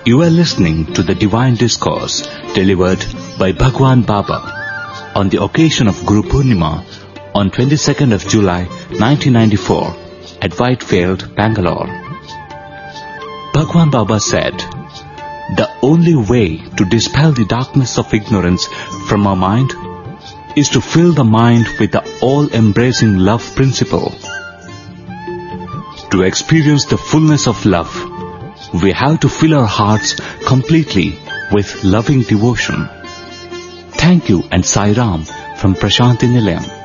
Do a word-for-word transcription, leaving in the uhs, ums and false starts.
You are listening to the Divine Discourse delivered by Bhagwan Baba on the occasion of Guru Purnima on twenty-second of July nineteen ninety-four at Whitefield, Bangalore. Bhagwan Baba said, "The only way to dispel the darkness of ignorance from our mind is to fill the mind with the all-embracing love principle. To experience the fullness of love, we have to fill our hearts completely with loving devotion." Thank you and Sai Ram from Prashanti Nilayam.